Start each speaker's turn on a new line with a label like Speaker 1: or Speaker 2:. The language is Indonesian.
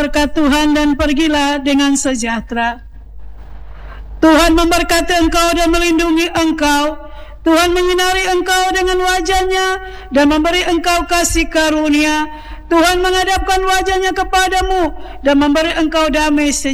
Speaker 1: berkat Tuhan dan pergilah dengan sejahtera. Tuhan memberkati engkau dan melindungi engkau. Tuhan menyinari engkau dengan wajah-Nya dan memberi engkau kasih karunia. Tuhan menghadapkan wajah-Nya kepadamu dan memberi engkau damai sejahtera.